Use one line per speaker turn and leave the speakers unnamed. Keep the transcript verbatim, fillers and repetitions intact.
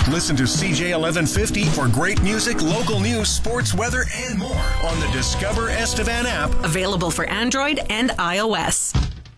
Listen to C J eleven fifty for great music, local news, sports, weather, and more on the Discover Estevan app.
Available for Android and iOS.